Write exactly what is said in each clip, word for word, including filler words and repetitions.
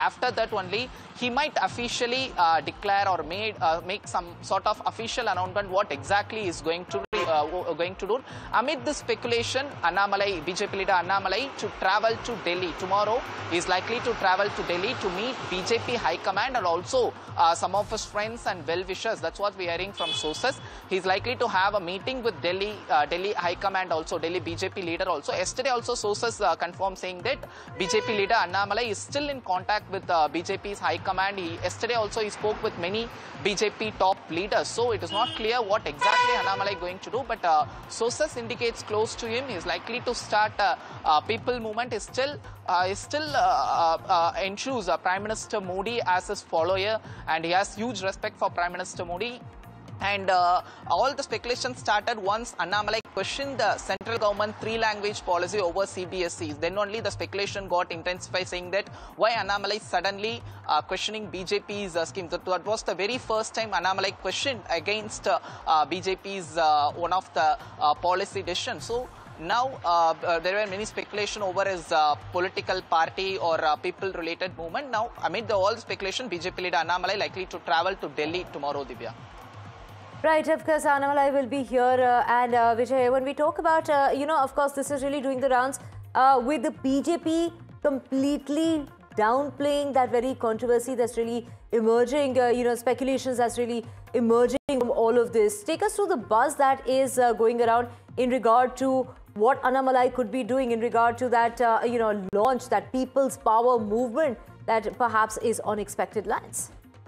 After that only, he might officially uh, declare or made, uh, make some sort of official announcement what exactly is going to uh, going to do. Amid this speculation, Annamalai, B J P leader Annamalai to travel to Delhi tomorrow. He is likely to travel to Delhi to meet B J P High Command and also uh, some of his friends and well-wishers. That's what we are hearing from sources. He is likely to have a meeting with Delhi, uh, Delhi High Command also, Delhi B J P leader also. Yesterday also sources uh, confirmed saying that B J P leader Annamalai is still in contact with uh, B J P's High Command. He, yesterday also he spoke with many B J P top leaders. So it is not clear what exactly Annamalai going to do, but uh, sources indicates close to him. He is likely to start uh, uh, people movement. Is still uh, is still uh, uh, ensures uh, Prime Minister Modi as his follower, and he has huge respect for Prime Minister Modi. And uh, all the speculation started once Annamalai questioned the central government three-language policy over C B S Es. Then only the speculation got intensified, saying that why Annamalai suddenly uh, questioning B J P's uh, schemes. That, that was the very first time Annamalai questioned against uh, uh, B J P's uh, one of the uh, policy decisions. So now, uh, uh, there were many speculation over his uh, political party or uh, people-related movement. Now, amid the, all the speculation, B J P leader Annamalai likely to travel to Delhi tomorrow, Divya. Right, of course, Annamalai will be here. Uh, and uh, Vijay, when we talk about, uh, you know, of course, this is really doing the rounds uh, with the B J P completely downplaying that very controversy that's really emerging, uh, you know, speculations that's really emerging from all of this. Take us through the buzz that is uh, going around in regard to what Annamalai could be doing in regard to that, uh, you know, launch, that People's Power movement that perhaps is on expected lines.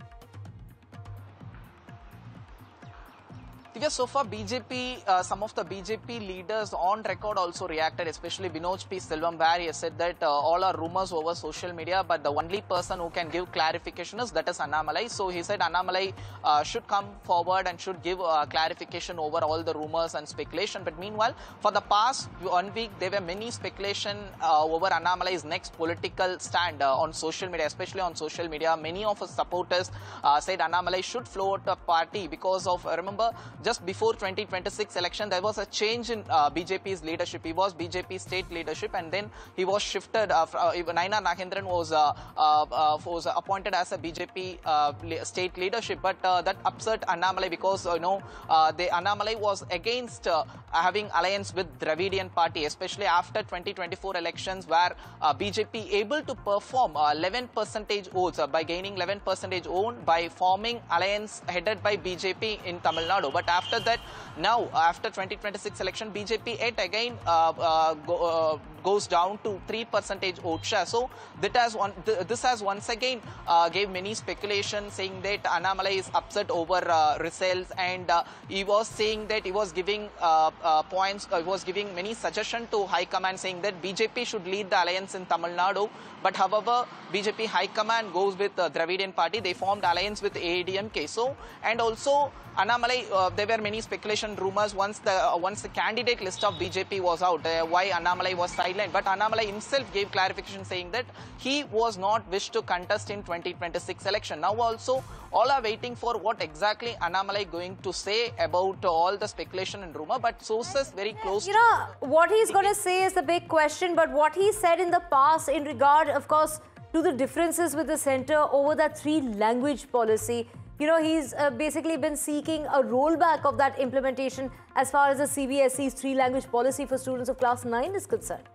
Yes, so far B J P, uh, some of the B J P leaders on record also reacted, especially Binod P. Selvam, where he said that uh, all are rumors over social media, but the only person who can give clarification is that is Annamalai. So he said Annamalai uh, should come forward and should give uh, clarification over all the rumors and speculation. But meanwhile, for the past one week, there were many speculation uh, over Annamalai's next political stand uh, on social media, especially on social media. Many of his supporters uh, said Annamalai should float a party because of, uh, remember, just before twenty twenty-six election, there was a change in uh, B J P's leadership. He was B J P state leadership, and then he was shifted. Uh, uh, Naina Nagendran was uh, uh, uh, was appointed as a B J P uh, state leadership, but uh, that upset Annamalai because uh, you know uh, the Annamalai was against uh, having alliance with Dravidian party, especially after twenty twenty-four elections, where uh, B J P able to perform uh, eleven percentage votes uh, by gaining eleven percentage own by forming alliance headed by B J P in Tamil Nadu. But after that, now after twenty twenty-six election, B J P yet again uh, uh, go, uh, goes down to three percentage vote share. So that has one, th this has once again uh, gave many speculation, saying that Annamalai is upset over uh, results, and uh, he was saying that he was giving uh, uh, points, uh, he was giving many suggestions to High Command, saying that B J P should lead the alliance in Tamil Nadu. But however, B J P High Command goes with the Dravidian party. They formed alliance with A I A D M K. So, and also Annamalai, uh, there were many speculation rumors once the uh, once the candidate list of B J P was out, uh, why Annamalai was sidelined. But Annamalai himself gave clarification, saying that he was not wished to contest in twenty twenty-six election. Now also, all are waiting for what exactly Annamalai going to say about uh, all the speculation and rumor. But sources very close. You know, what he's going to say is the big question. But what he said in the past in regard, of course, to the differences with the centre over that three-language policy. You know, he's uh, basically been seeking a rollback of that implementation as far as the C B S E's three-language policy for students of class nine is concerned.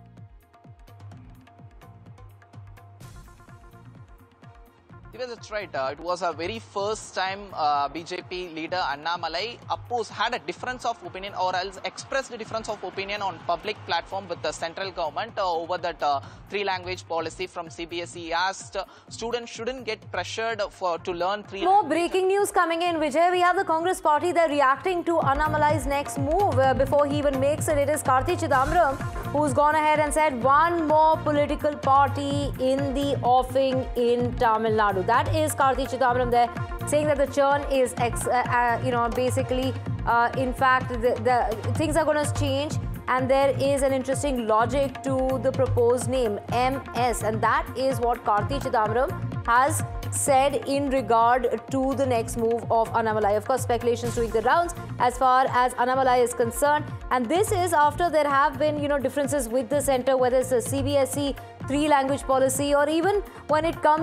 Yes, that's right. Uh, it was a very first time uh, B J P leader Annamalai opposed, had a difference of opinion, or else expressed a difference of opinion on public platform with the central government uh, over that uh, three-language policy from C B S E. He asked uh, students shouldn't get pressured for to learn three. More breaking news coming in, Vijay. We have the Congress party. They're reacting to Annamalai's next move uh, before he even makes it. It is Karti Chidambaram who's gone ahead and said one more political party in the offing in Tamil Nadu. That is Karti Chidambaram there, saying that the churn is, ex, uh, uh, you know, basically, uh, in fact, the, the things are going to change, and there is an interesting logic to the proposed name, M S, and that is what Karti Chidambaram has said in regard to the next move of Annamalai. Of course, speculations doing the rounds as far as Annamalai is concerned, and this is after there have been, you know, differences with the centre, whether it's the C B S E three-language policy, or even when it comes